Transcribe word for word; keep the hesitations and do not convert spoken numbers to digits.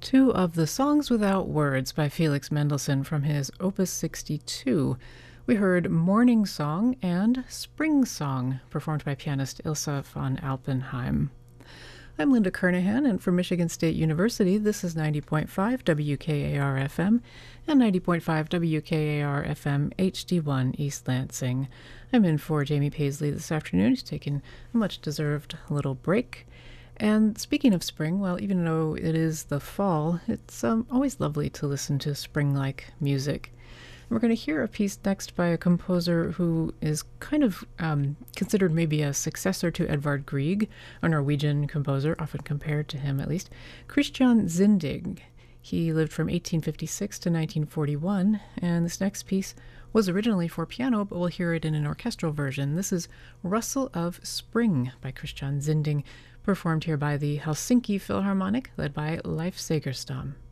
Two of the Songs Without Words by Felix Mendelssohn from his Opus sixty-two. We heard Morning Song and Spring Song, performed by pianist Ilse von Alpenheim. I'm Linda Kernahan, and from Michigan State University, this is ninety point five W K A R F M and ninety point five W K A R F M H D one East Lansing. I'm in for Jamie Paisley this afternoon. He's taking a much-deserved little break. And speaking of spring, well, even though it is the fall, it's um, always lovely to listen to spring-like music. We're going to hear a piece next by a composer who is kind of um, considered maybe a successor to Edvard Grieg, a Norwegian composer, often compared to him at least, Christian Zindig. He lived from eighteen fifty-six to nineteen forty-one, and this next piece was originally for piano, but we'll hear it in an orchestral version. This is Rustle of Spring by Christian Zindig, performed here by the Helsinki Philharmonic, led by Leif Segerstam.